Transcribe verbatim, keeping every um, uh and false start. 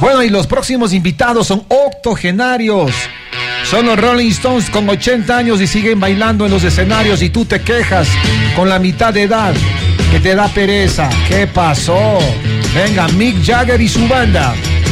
Bueno, y los próximos invitados son octogenarios. Son los Rolling Stones con ochenta años y siguen bailando en los escenarios y tú te quejas con la mitad de edad que te da pereza. ¿Qué pasó? Venga, Mick Jagger y su banda.